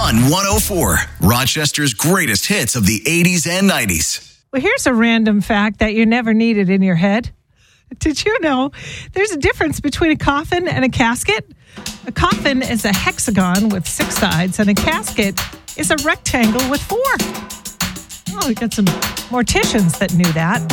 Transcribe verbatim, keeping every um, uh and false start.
on one oh four, Rochester's greatest hits of the eighties and nineties. Well, here's a random fact that you never needed in your head. Did you know there's a difference between a coffin and a casket? A coffin is a hexagon with six sides, and a casket is a rectangle with four. Oh, we got some morticians that knew that.